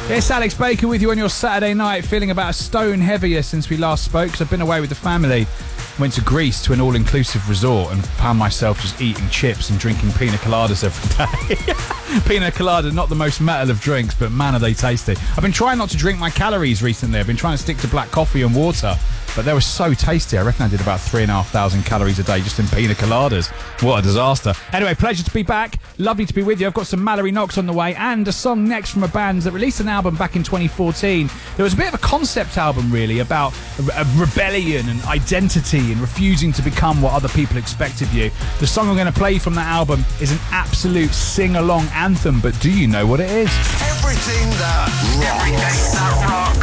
It's Alex Baker with you on your Saturday night, feeling about a stone heavier since we last spoke, because I've been away with the family. Went to Greece to an all-inclusive resort and found myself just eating chips and drinking pina coladas every day. Pina colada, not the most metal of drinks, but man, are they tasty. I've been trying not to drink my calories recently. I've been trying to stick to black coffee and water, but they were so tasty. I reckon I did about 3,500 calories a day just in pina coladas. What a disaster. Anyway, pleasure to be back. Lovely to be with you. I've got some Mallory Knox on the way and a song next from a band that released an album back in 2014. There was a bit of a concept album, really, about a rebellion and identity and refusing to become what other people expect of you. The song I'm going to play from that album is an absolute sing-along anthem, but do you know what it is? Everything that rocks.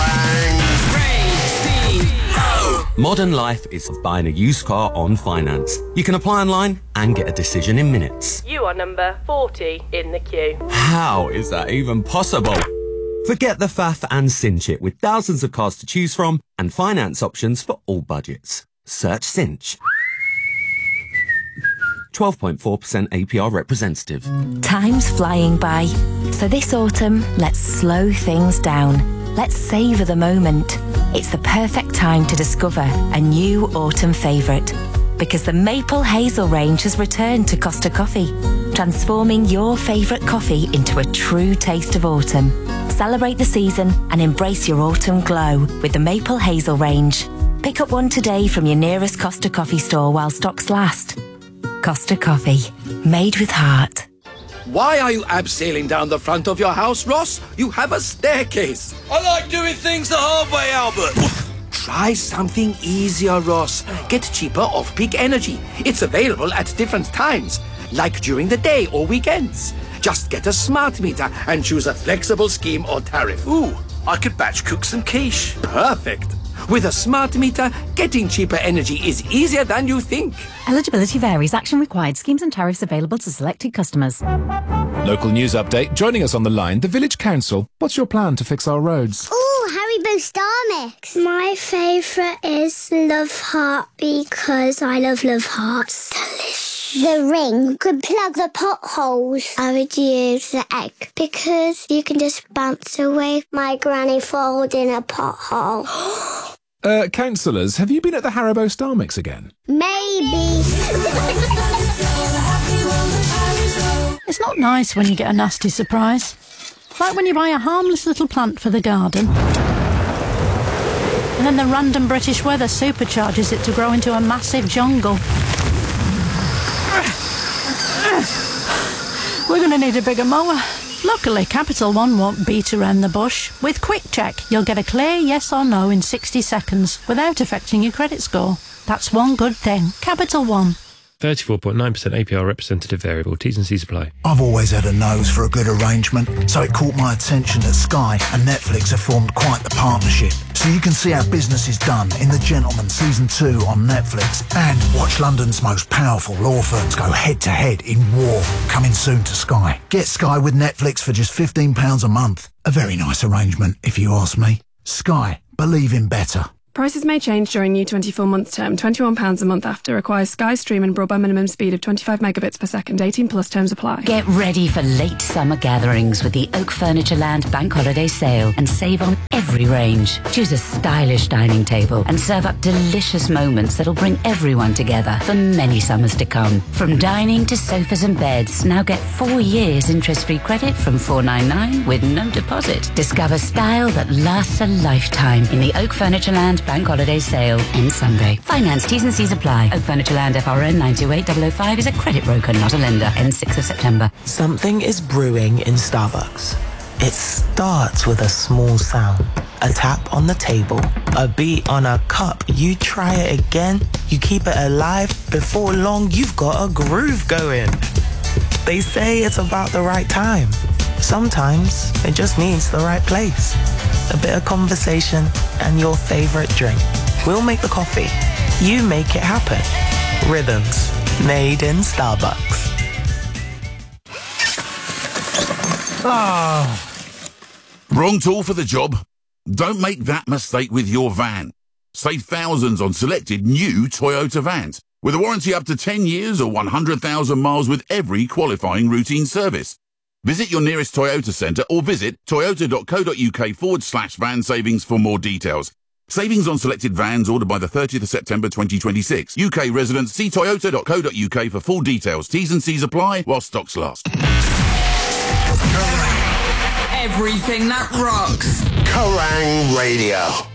Modern life is buying a used car on finance. You can apply online and get a decision in minutes. You are number 40 in the queue. How is that even possible? Forget the faff and cinch it with thousands of cars to choose from and finance options for all budgets. Search Cinch. 12.4% APR representative. Time's flying by. So this autumn, let's slow things down. Let's savour the moment. It's the perfect time to discover a new autumn favourite. Because the Maple Hazel range has returned to Costa Coffee, transforming your favourite coffee into a true taste of autumn. Celebrate the season and embrace your autumn glow with the Maple Hazel range. Pick up one today from your nearest Costa Coffee store while stocks last. Costa Coffee, made with heart. Why are you abseiling down the front of your house, Ross? You have a staircase. I like doing things the hard way, Albert. Try something easier, Ross. Get cheaper off-peak energy. It's available at different times, like during the day or weekends. Just get a smart meter and choose a flexible scheme or tariff. Ooh, I could batch cook some quiche. Perfect. With a smart meter, getting cheaper energy is easier than you think. Eligibility varies. Action required. Schemes and tariffs available to selected customers. Local news update. Joining us on the line, the Village Council. What's your plan to fix our roads? Ooh, Haribo Star Mix. My favourite is Love Heart because I love Hearts. Delicious. The ring could plug the potholes. I would use the egg because you can just bounce away my granny falls in a pothole. Councillors, have you been at the Haribo Star Mix again? Maybe. It's not nice when you get a nasty surprise. Like when you buy a harmless little plant for the garden. And then the random British weather supercharges it to grow into a massive jungle. We're going to need a bigger mower. Luckily, Capital One won't beat around the bush. With Quick Check, you'll get a clear yes or no in 60 seconds without affecting your credit score. That's one good thing. Capital One. 34.9% APR representative variable. T's and C's apply. I've always had a nose for a good arrangement, so it caught my attention that Sky and Netflix have formed quite the partnership. So you can see how business is done in The Gentleman Season 2 on Netflix and watch London's most powerful law firms go head-to-head in war. Coming soon to Sky. Get Sky with Netflix for just £15 a month. A very nice arrangement, if you ask me. Sky. Believe in better. Prices may change during new 24-month term. £21 a month after. Requires Sky Stream and broadband minimum speed of 25 megabits per second. 18 plus terms apply. Get ready for late summer gatherings with the Oak Furniture Land Bank Holiday Sale and save on every range. Choose a stylish dining table and serve up delicious moments that'll bring everyone together for many summers to come. From dining to sofas and beds, now get 4 years interest-free credit from $499 with no deposit. Discover style that lasts a lifetime in the Oak Furniture Land Bank Holiday Sale ends Sunday. Finance T's and C's apply. Oak Furniture Land FRN 928005 is a credit broker, not a lender. Ends 6th of September. Something is brewing in Starbucks. It starts with a small sound. A tap on the table. A beat on a cup. You try it again. You keep it alive. Before long, you've got a groove going. They say it's about the right time. Sometimes it just means the right place. A bit of conversation and your favorite drink. We'll make the coffee. You make it happen. Rhythms. Made in Starbucks. Wrong tool for the job? Don't make that mistake with your van. Save thousands on selected new Toyota vans with a warranty up to 10 years or 100,000 miles with every qualifying routine service. Visit your nearest Toyota centre or visit toyota.co.uk/van savings for more details. Savings on selected vans ordered by the 30th of September 2026. UK residents, see toyota.co.uk for full details. T's and C's apply while stocks last. Everything that rocks. Kerrang! Radio.